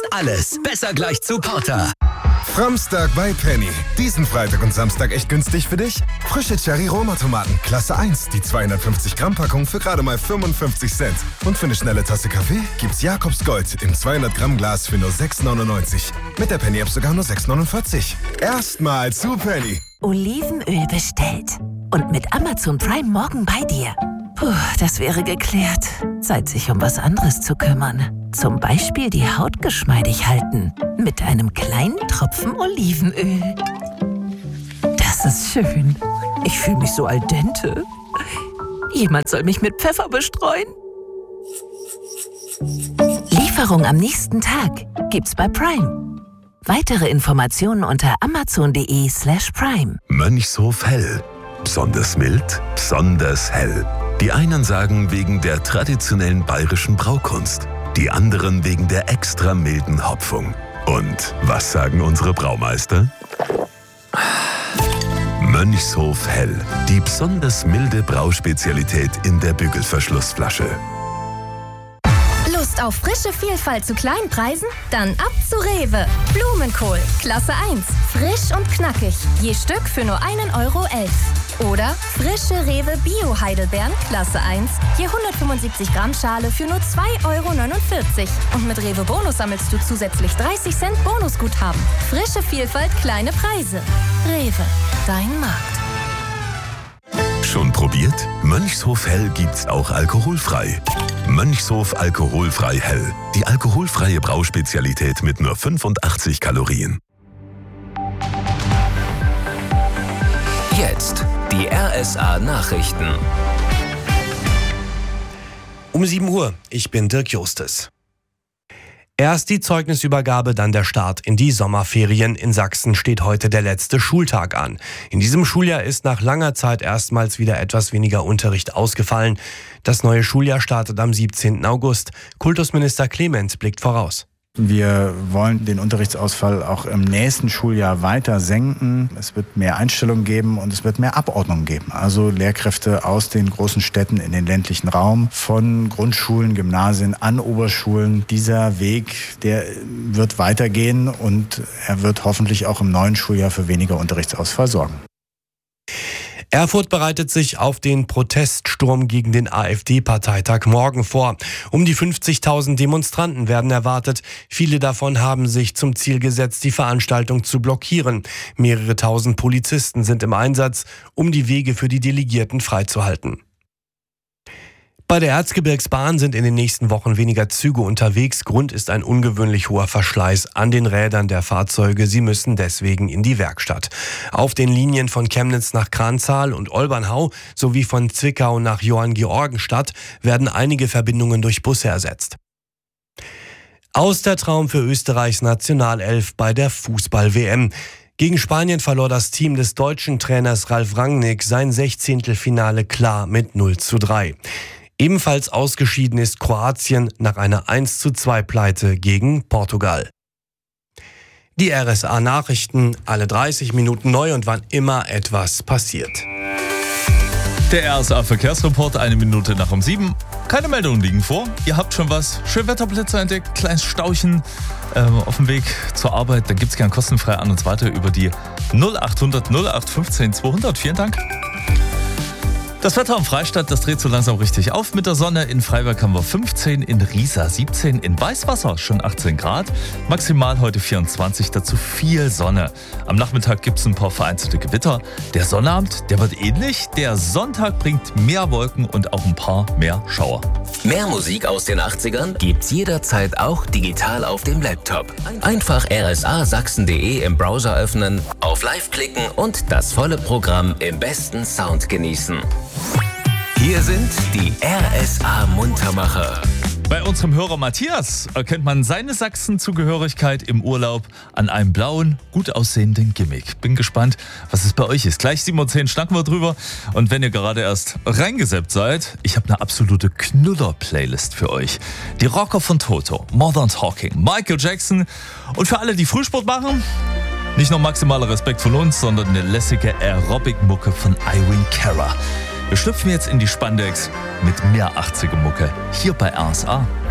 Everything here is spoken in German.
Alles besser gleich zu Porter. Framstag bei Penny. Diesen Freitag und Samstag echt günstig für dich? Frische Cherry-Roma-Tomaten, Klasse 1. Die 250-Gramm-Packung für gerade mal 55 Cent. Und für eine schnelle Tasse Kaffee gibt's Jakobs Gold im 200-Gramm-Glas für nur 6,99. Mit der Penny-App sogar nur 6,49. Erstmal zu Penny. Olivenöl bestellt. Und mit Amazon Prime morgen bei dir. Puh, das wäre geklärt. Zeit, sich um was anderes zu kümmern. Zum Beispiel die Haut geschmeidig halten. Mit einem kleinen Tropfen Olivenöl. Das ist schön. Ich fühle mich so al dente. Jemand soll mich mit Pfeffer bestreuen. Lieferung am nächsten Tag gibt's bei Prime. Weitere Informationen unter amazon.de/prime. Mönchshof Hell. Besonders mild, besonders hell. Die einen sagen wegen der traditionellen bayerischen Braukunst, die anderen wegen der extra milden Hopfung. Und was sagen unsere Braumeister? Mönchshof Hell, die besonders milde Brauspezialität in der Bügelverschlussflasche. Lust auf frische Vielfalt zu kleinen Preisen? Dann ab zu Rewe. Blumenkohl, Klasse 1. Frisch und knackig. Je Stück für nur 1,11 €. Oder frische Rewe Bio-Heidelbeeren, Klasse 1. Je 175 Gramm Schale für nur 2,49 €. Und mit Rewe Bonus sammelst du zusätzlich 30 Cent Bonusguthaben. Frische Vielfalt, kleine Preise. Rewe, dein Markt. Schon probiert? Mönchshof Hell gibt's auch alkoholfrei. Mönchshof Alkoholfrei Hell. Die alkoholfreie Brauspezialität mit nur 85 Kalorien. Jetzt die RSA Nachrichten. Um 7 Uhr, ich bin Dirk Justes. Erst die Zeugnisübergabe, dann der Start in die Sommerferien. In Sachsen steht heute der letzte Schultag an. In diesem Schuljahr ist nach langer Zeit erstmals wieder etwas weniger Unterricht ausgefallen. Das neue Schuljahr startet am 17. August. Kultusminister Clemens blickt voraus. Wir wollen den Unterrichtsausfall auch im nächsten Schuljahr weiter senken. Es wird mehr Einstellungen geben und es wird mehr Abordnung geben. Also Lehrkräfte aus den großen Städten in den ländlichen Raum, von Grundschulen, Gymnasien an Oberschulen. Dieser Weg, der wird weitergehen und er wird hoffentlich auch im neuen Schuljahr für weniger Unterrichtsausfall sorgen. Erfurt bereitet sich auf den Proteststurm gegen den AfD-Parteitag morgen vor. Um die 50.000 Demonstranten werden erwartet. Viele davon haben sich zum Ziel gesetzt, die Veranstaltung zu blockieren. Mehrere tausend Polizisten sind im Einsatz, um die Wege für die Delegierten freizuhalten. Bei der Erzgebirgsbahn sind in den nächsten Wochen weniger Züge unterwegs. Grund ist ein ungewöhnlich hoher Verschleiß an den Rädern der Fahrzeuge. Sie müssen deswegen in die Werkstatt. Auf den Linien von Chemnitz nach Kranzahl und Olbernhau sowie von Zwickau nach Johanngeorgenstadt werden einige Verbindungen durch Busse ersetzt. Aus der Traum für Österreichs Nationalelf bei der Fußball-WM. Gegen Spanien verlor das Team des deutschen Trainers Ralf Rangnick sein 16. Finale klar mit 0:3. Ebenfalls ausgeschieden ist Kroatien nach einer 1:2 Pleite gegen Portugal. Die RSA-Nachrichten, alle 30 Minuten neu und wann immer etwas passiert. Der RSA-Verkehrsreport, 1 Minute nach um 7. Keine Meldungen liegen vor. Ihr habt schon was. Schönwetterblitzer entdeckt, kleines Stauchen auf dem Weg zur Arbeit. Da gibt's gern kostenfrei an uns weiter über die 0800 0815 200. Vielen Dank. Das Wetter am Freistadt, das dreht so langsam richtig auf. Mit der Sonne in Freiberg haben wir 15, in Riesa 17, in Weißwasser schon 18 Grad. Maximal heute 24, dazu viel Sonne. Am Nachmittag gibt es ein paar vereinzelte Gewitter. Der Sonnabend, der wird ähnlich. Der Sonntag bringt mehr Wolken und auch ein paar mehr Schauer. Mehr Musik aus den 80ern gibt's jederzeit auch digital auf dem Laptop. Einfach rsasachsen.de im Browser öffnen, auf Live klicken und das volle Programm im besten Sound genießen. Hier sind die RSA-Muntermacher. Bei unserem Hörer Matthias erkennt man seine Sachsen-Zugehörigkeit im Urlaub an einem blauen, gut aussehenden Gimmick. Bin gespannt, was es bei euch ist. Gleich 7:10 Uhr schnacken wir drüber. Und wenn ihr gerade erst reingesappt seid, ich habe eine absolute Knuller-Playlist für euch. Die Rocker von Toto, Modern Talking, Michael Jackson. Und für alle, die Frühsport machen, nicht nur maximaler Respekt von uns, sondern eine lässige Aerobic-Mucke von Irene Cara. Wir schlüpfen jetzt in die Spandex mit mehr 80er Mucke hier bei RSA.